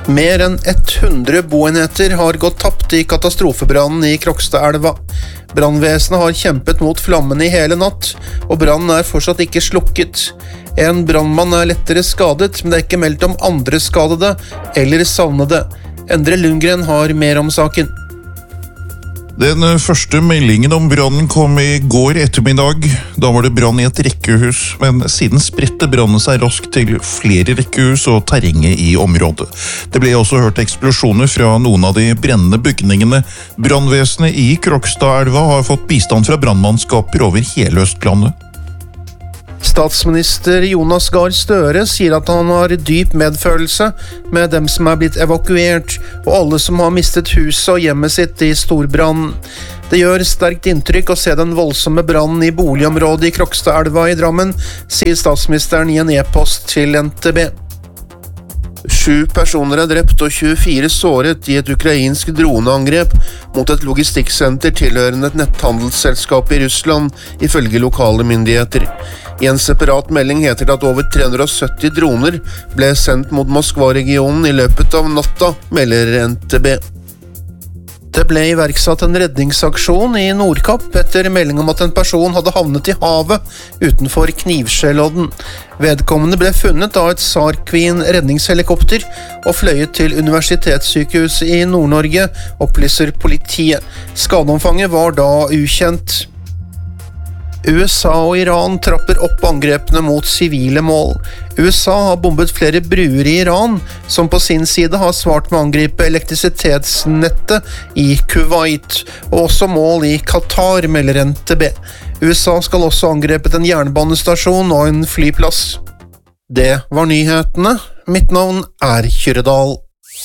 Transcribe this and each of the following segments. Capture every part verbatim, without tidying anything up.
Mer enn hundre boenheter har gått tapt i katastrofebrannen i Krokstadelva. Brannvesenet har kjempet mot flammene i hele natt, og brannen er fortsatt ikke slukket. En brannmann er lettere skadet, men det er ikke meldt om andre skadede eller savnede. Endre Lundgren har mer om saken. Den første meldingen om brannen kom i går ettermiddag. Da var det brann i et rekkehus, men siden spredte brannen seg raskt til flere rekkehus og terrenget i området. Det ble også hørt eksplosjoner fra noen av de brennende bygningene. Brannvesenet i Krokstadelva har fått bistand fra brannmannskaper over hele Østlandet. Statsminister Jonas Gahr Støre sier at han har dyp medfølelse med dem som er blitt evakuert, og alle som har mistet huset og hjemmet sitt i storbrann. Det gjør sterkt inntrykk å se den voldsomme brannen i boligområdet i Krokstadelva i Drammen, sier statsministeren i en e-post til N T B. Sju personer er drept og tjuefire såret i et ukrainsk droneangrep mot et logistikksenter tilhørende et netthandelsselskap i Russland, ifølge lokale myndigheter. I en separat melding heter det at over tre hundre og sytti droner ble sendt mot Moskva-regionen i løpet av natta, melder N T B. Det ble iverksatt en redningsaksjon i Nordkapp etter melding om at en person hadde havnet i havet utenfor Knivskjellodden. Vedkommende ble funnet av et SAR Queen redningshelikopter og fløyet til Universitetssykehuset i Nord-Norge, opplyser politiet. Skadeomfanget var da ukjent. U S A og Iran trapper opp angrepene mot sivile mål. U S A har bombet flere bruer i Iran, som på sin side har svart med å angripe elektrisitetsnettet i Kuwait, og også mål i Qatar, melder N T B. U S A skal også ha angrepet en jernbanestasjon og en flyplass. Det var nyhetene. Mitt navn er Kyrredal.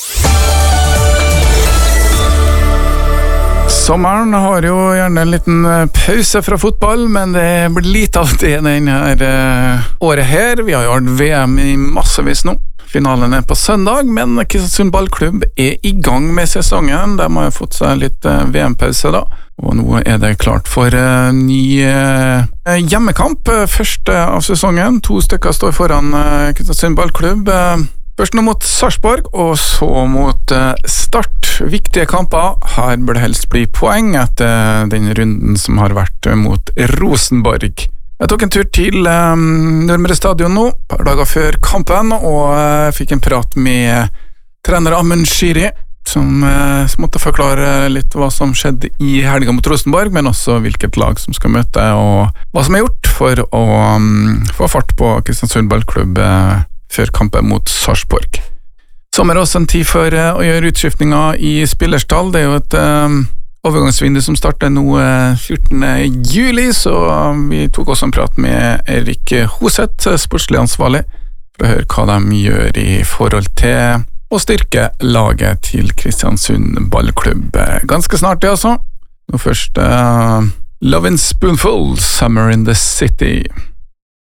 Sommeren har jo gjerne en liten pause fra fotball, men det blir lite av det denne uh, året her. Vi har jo hatt V M i massevis nå. Finalen er på søndag, men Kristiansund ballklubb er i gang med sesongen. De har jo fått seg litt uh, V M-pause da, og nå er det klart for uh, ny uh, hjemmekamp. Første av sesongen. To stykker står foran uh, Kristiansund ballklubb. Uh, Først nå mot Sarpsborg, og så mot uh, Start. Viktige kamper. Her bør det helst bli poeng etter den runden som har vært mot Rosenborg. Jeg tok en tur til um, Nordmøre Stadion nå, et par dager før kampen, og uh, fikk en prat med trener Amund Shiri, som, uh, som måtte forklare litt hva som skjedde i helgen mot Rosenborg, men også hvilket lag som skal møte, og hva som er gjort for å um, få fart på Kristiansund ballklubb uh, før kampen mot Sarpsborg. Sommer er også en tid for uh, å gjøre utskiftninger i spillerstall. Det er jo et uh, overgangsvindu som starter nå uh, fjortende juli, så uh, vi tok også en prat med Erik Hoseth, sportslig ansvarlig, for å høre hva de gjør i forhold til å styrke laget til Kristiansund ballklubb. Ganske snart det altså. Nå først uh, Love and Spoonful, Summer in the City.